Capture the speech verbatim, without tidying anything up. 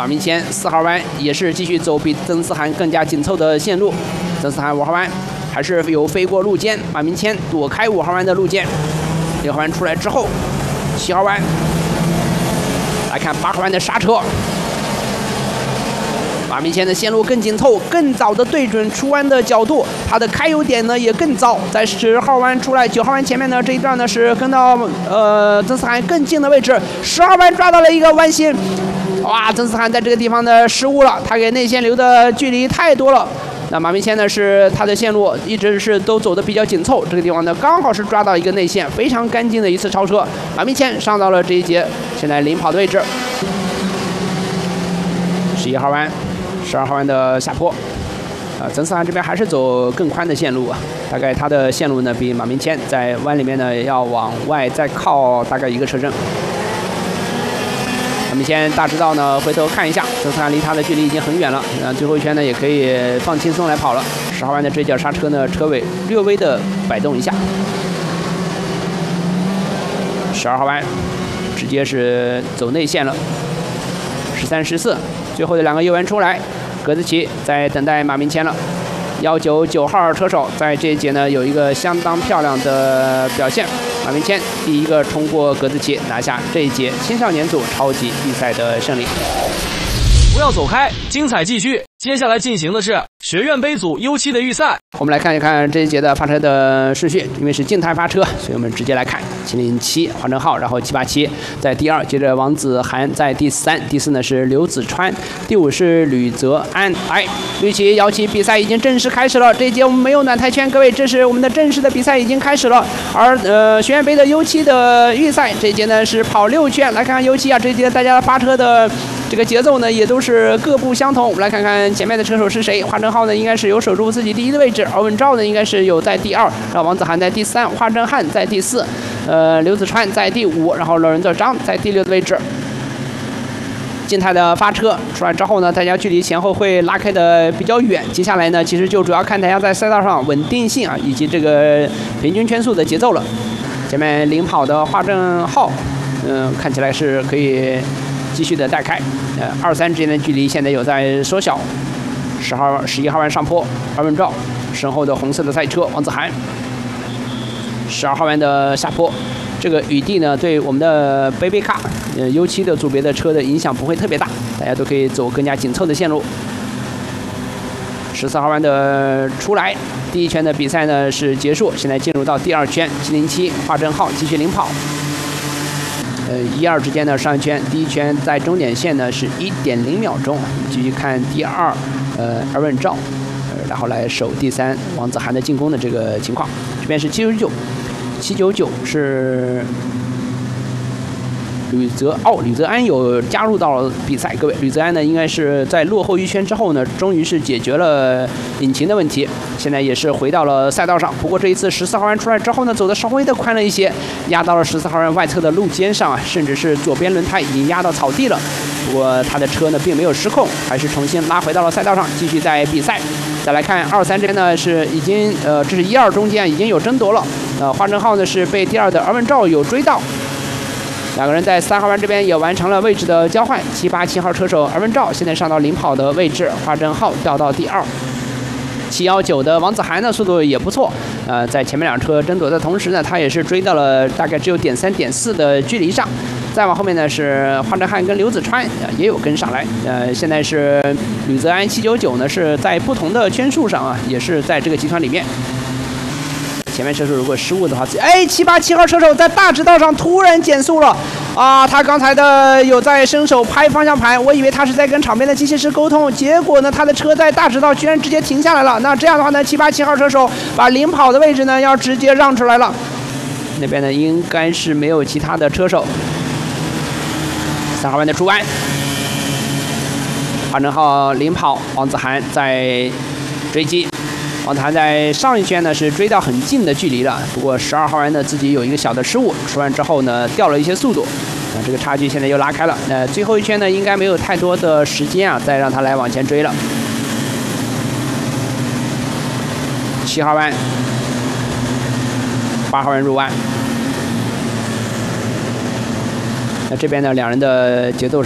马明谦四号弯也是继续走比曾思涵更加紧凑的线路。曾思涵五号弯还是有飞过路肩，马明谦躲开五号弯的路肩。六号弯出来之后，七号弯来看八号弯的刹车。马明谦的线路更紧凑，更早的对准出弯的角度，他的开油点呢也更早，在十号弯出来，九号弯前面呢这一段呢是跟到呃曾思涵更近的位置，十号弯抓到了一个弯心，哇，曾思涵在这个地方呢失误了，他给内线留的距离太多了。那马明谦呢是他的线路一直是都走的比较紧凑，这个地方呢刚好是抓到一个内线，非常干净的一次超车，马明谦上到了这一节现在领跑的位置。十一号弯。十二号弯的下坡，啊，曾思涵这边还是走更宽的线路啊，大概他的线路呢比马明谦在弯里面呢要往外再靠大概一个车身。马明谦大直道呢回头看一下，曾思涵离他的距离已经很远了，啊，最后一圈呢也可以放轻松来跑了。十号弯的追脚刹车呢，车尾略微的摆动一下。十二号弯直接是走内线了，十三、十四，最后的两个右弯出来。葛子奇在等待马明谦了，幺九九号车手在这一节呢有一个相当漂亮的表现。马明谦第一个冲过葛子奇，拿下这一节青少年组超级比赛的胜利。 不要走开，精彩继续。接下来进行的是学院杯组 U 七的预赛。 我们来看一看这一节的发车的顺序，因为是静态发车，所以我们直接来看七零七黄正浩，然后七八七在第二，接着王子涵在第三，第四呢是刘子川，第五是吕泽安。来，绿旗摇旗比赛已经正式开始了。这一节我们没有暖台圈，各位，这是我们的正式的比赛已经开始了。而呃学院杯的 U 七的预赛，这一节呢是跑六圈。来看看 U 七啊，这一节大家发车的这个节奏呢也都是各不相同。我们来看看前面的车手是谁。华正浩呢应该是有守住自己第一的位置，而文照呢应该是有在第二，然后王子涵在第三，华正汉在第四，呃刘子川在第五，然后乐人的张在第六的位置。静态的发车出来之后呢，大家距离前后会拉开的比较远。接下来呢，其实就主要看大家在赛道上稳定性啊，以及这个平均圈速的节奏了。前面领跑的华正浩，嗯、呃，看起来是可以继续的带开，呃，二三之间的距离现在有在缩小。十号、十一号弯上坡，二文照，身后的红色的赛车王子涵。十二号弯的下坡，这个雨地呢，对我们的杯杯卡，呃 U 七的组别的车的影响不会特别大，大家都可以走更加紧凑的线路。十四号弯的出来，第一圈的比赛呢是结束，现在进入到第二圈，七零七华正浩继续领跑。呃，一二之间的上一圈，第一圈在终点线呢是一点零秒钟，继续看第二，呃，二问照，呃，然后来守第三王子涵的进攻的这个情况。这边是七九九，七九九是吕泽哦，吕泽安有加入到比赛，各位，吕泽安呢应该是在落后一圈之后呢，终于是解决了引擎的问题，现在也是回到了赛道上。不过这一次十四号弯出来之后呢，走的稍微的宽了一些，压到了十四号弯外侧的路肩上啊，甚至是左边轮胎已经压到草地了。不过他的车呢并没有失控，还是重新拉回到了赛道上，继续在比赛。再来看二三这边呢是已经呃，这是一二中间已经有争夺了。呃，华正浩呢是被第二的二问照有追到。两个人在三号弯这边也完成了位置的交换，七八七号车手二文照现在上到领跑的位置，华正浩掉到第二。七幺九的王子涵呢速度也不错，呃，在前面两车争夺的同时呢，他也是追到了大概只有点三点四的距离上。再往后面呢是华正汉跟刘子川、呃、也有跟上来，呃，现在是吕泽安七九九呢是在不同的圈数上啊，也是在这个集团里面。前面车手如果失误的话，哎，七八七号车手在大直道上突然减速了啊！他刚才的有在伸手拍方向盘，我以为他是在跟场边的机械师沟通，结果呢，他的车在大直道居然直接停下来了。那这样的话呢，七八七号车手把领跑的位置呢要直接让出来了。那边呢应该是没有其他的车手。三号弯的出弯，华正浩领跑，王子涵在追击。王子涵在上一圈呢是追到很近的距离了，不过十二号弯呢自己有一个小的失误，出弯之后呢掉了一些速度，那这个差距现在又拉开了。那最后一圈呢应该没有太多的时间啊，再让他来往前追了。七号弯，八号弯入弯。那这边呢两人的节奏